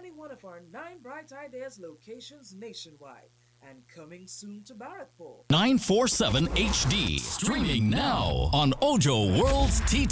any one of our 9 Bright Ideas locations nationwide and coming soon to Barrackpore. 947 HD. Streaming now on Ojo World's TT.